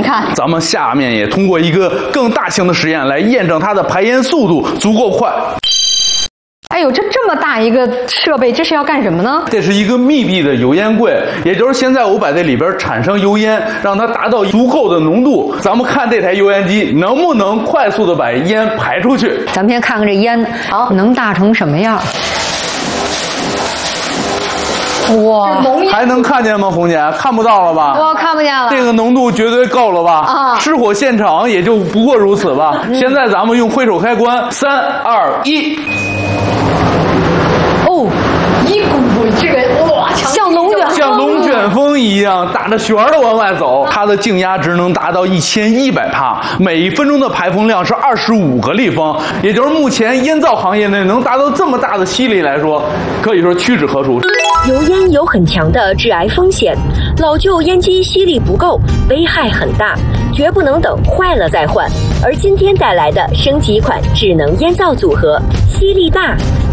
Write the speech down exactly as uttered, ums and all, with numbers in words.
看， 咱们下面也通过一个更大型的实验来验证它的排烟速度足够快。 哎呦，这这么大一个设备，这是要干什么呢？ 这是一个密闭的油烟柜，也就是现在我把这里边产生油烟，让它达到足够的浓度。咱们看这台油烟机能不能快速的把烟排出去。 咱们先看看这烟，好，能大成什么样？哇， 还能看见吗，红姐？看不到了吧？ 我看不见了。 这个浓度绝对够了吧？啊，失火现场也就不过如此吧。嗯、现在咱们用挥手开关，三二一。 哦，一股这个哇，像龙卷像龙卷风一样打着旋儿的往外走。它的静压值能达到一千一百帕，每分钟的排风量是二十五个立方，也就是目前烟造行业内能达到这么大的吸力来说，可以说屈指可数。 油烟有很强的致癌风险，老旧烟机吸力不够，危害很大，绝不能等坏了再换。而今天带来的升级款智能烟皂组合，吸力大、